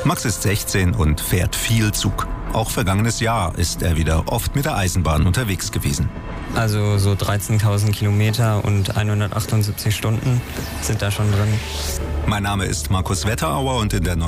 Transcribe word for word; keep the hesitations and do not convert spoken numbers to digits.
Max ist sechzehn und fährt viel Zug. Auch vergangenes Jahr ist er wieder oft mit der Eisenbahn unterwegs gewesen. Also so dreizehntausend Kilometer und hundertachtundsiebzig Stunden sind da schon drin. Mein Name ist Markus Wetterauer und in der